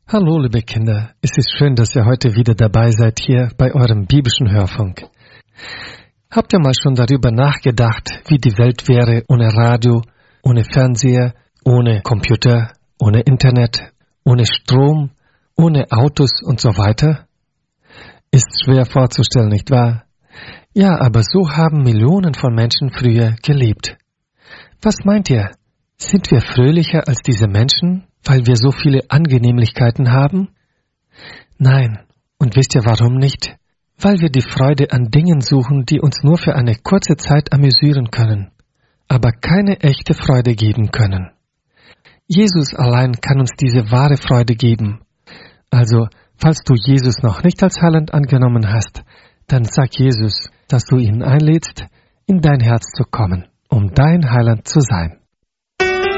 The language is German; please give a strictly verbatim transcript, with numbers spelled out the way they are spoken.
Hallo, liebe Kinder. Es ist schön, dass ihr heute wieder dabei seid hier bei eurem biblischen Hörfunk. Habt ihr mal schon darüber nachgedacht, wie die Welt wäre ohne Radio, ohne Fernseher, ohne Computer, ohne Internet, ohne Strom, ohne Autos und so weiter? Ist schwer vorzustellen, nicht wahr? Ja, aber so haben Millionen von Menschen früher gelebt. Was meint ihr? Sind wir fröhlicher als diese Menschen, weil wir so viele Angenehmlichkeiten haben? Nein. Und wisst ihr warum nicht? Weil wir die Freude an Dingen suchen, die uns nur für eine kurze Zeit amüsieren können, aber keine echte Freude geben können. Jesus allein kann uns diese wahre Freude geben. Also, falls du Jesus noch nicht als Heiland angenommen hast, dann sag Jesus, dass du ihn einlädst, in dein Herz zu kommen, um dein Heiland zu sein.